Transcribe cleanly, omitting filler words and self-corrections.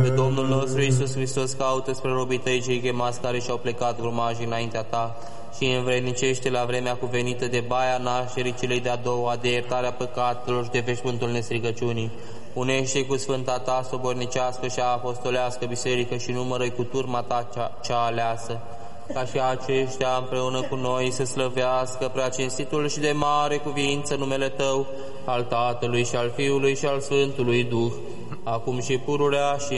Pe Domnul nostru Iisus Hristos caută spre robii tăi cei chemați care și-au plecat grumajii înaintea ta și învrednicește la vremea cuvenită de baia nașterii celei de-a doua, de iertarea păcatelor și de veșmântul nestrigăciunii. Unește cu sfânta ta sobornicească și apostolească biserică și numără-i cu turma ta cea aleasă, ca și aceștia împreună cu noi să slăvească prea cinstitul și de mare cuvință numele Tău, al Tatălui și al Fiului și al Sfântului Duh, acum și pururea și